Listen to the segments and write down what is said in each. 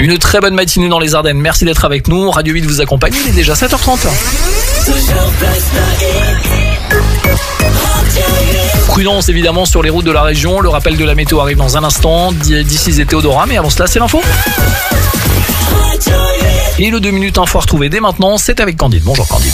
Une très bonne matinée dans les Ardennes. Merci d'être avec nous. Radio 8 vous accompagne. Il est déjà 7h30. Prudence évidemment sur les routes de la région. Le rappel de la météo arrive dans un instant. D'ici c'est Théodora, mais avant cela c'est l'info. Et le 2 minutes info à retrouver dès maintenant, c'est avec Candide. Bonjour Candide.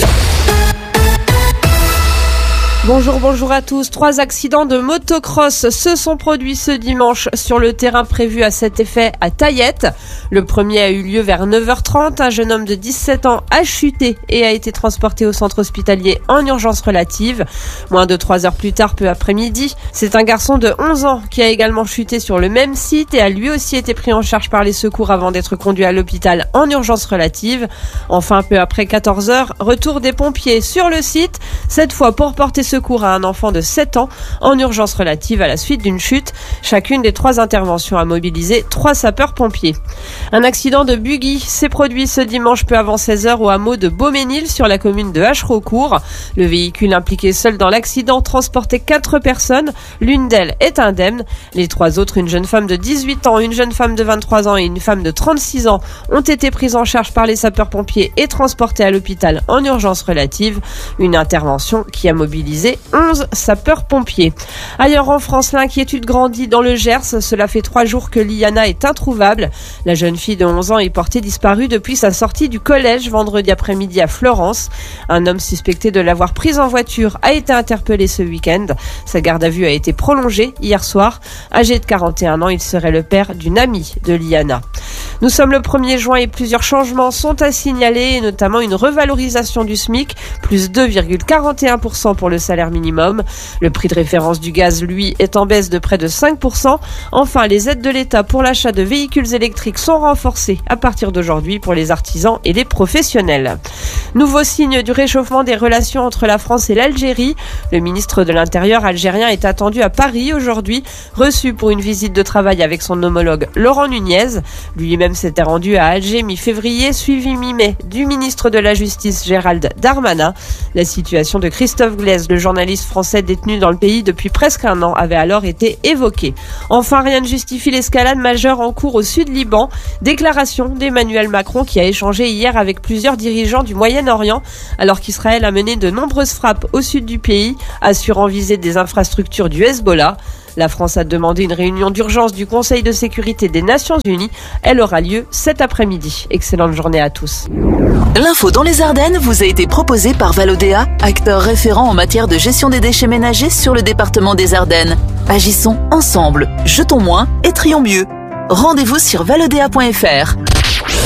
Bonjour à tous. 3 accidents de motocross se sont produits ce dimanche sur le terrain prévu à cet effet à Taillette. Le premier a eu lieu vers 9h30. Un jeune homme de 17 ans a chuté et a été transporté au centre hospitalier en urgence relative. Moins de 3 heures plus tard, peu après-midi, c'est un garçon de 11 ans qui a également chuté sur le même site et a lui aussi été pris en charge par les secours avant d'être conduit à l'hôpital en urgence relative. Enfin, peu après 14h, retour des pompiers sur le site, cette fois pour porter secours à un enfant de 7 ans en urgence relative à la suite d'une chute. Chacune des 3 interventions a mobilisé 3 sapeurs-pompiers. Un accident de buggy s'est produit ce dimanche peu avant 16h au hameau de Beauménil sur la commune de Hachereaucourt. Le véhicule impliqué seul dans l'accident transportait 4 personnes. L'une d'elles est indemne. Les 3 autres, une jeune femme de 18 ans, une jeune femme de 23 ans et une femme de 36 ans, ont été prises en charge par les sapeurs-pompiers et transportées à l'hôpital en urgence relative. Une intervention qui a mobilisé 11 sapeurs-pompiers. Ailleurs en France, l'inquiétude grandit dans le Gers. Cela fait 3 jours que Liana est introuvable. La jeune fille de 11 ans est portée disparue depuis sa sortie du collège vendredi après-midi à Florence. Un homme suspecté de l'avoir prise en voiture a été interpellé ce week-end. Sa garde à vue a été prolongée hier soir. Âgé de 41 ans, il serait le père d'une amie de Liana. Nous sommes le 1er juin et plusieurs changements sont à signaler, notamment une revalorisation du SMIC, plus 2,41% pour le salaire minimum. Le prix de référence du gaz, lui, est en baisse de près de 5%. Enfin, les aides de l'État pour l'achat de véhicules électriques sont renforcées à partir d'aujourd'hui pour les artisans et les professionnels. Nouveau signe du réchauffement des relations entre la France et l'Algérie. Le ministre de l'Intérieur algérien est attendu à Paris aujourd'hui, reçu pour une visite de travail avec son homologue Laurent Nunez. Lui-même s'était rendu à Alger mi-février, suivi mi-mai du ministre de la Justice Gérald Darmanin. La situation de Christophe Glaise, le journaliste français détenu dans le pays depuis presque un an, avait alors été évoquée. Enfin, rien ne justifie l'escalade majeure en cours au sud Liban. Déclaration d'Emmanuel Macron qui a échangé hier avec plusieurs dirigeants du Moyen-Orient alors qu'Israël a mené de nombreuses frappes au sud du pays, assurant viser des infrastructures du Hezbollah. La France a demandé une réunion d'urgence du Conseil de sécurité des Nations Unies. Elle aura lieu cet après-midi. Excellente journée à tous. L'info dans les Ardennes vous a été proposée par Valodea, acteur référent en matière de gestion des déchets ménagers sur le département des Ardennes. Agissons ensemble, jetons moins et trions mieux. Rendez-vous sur valodea.fr.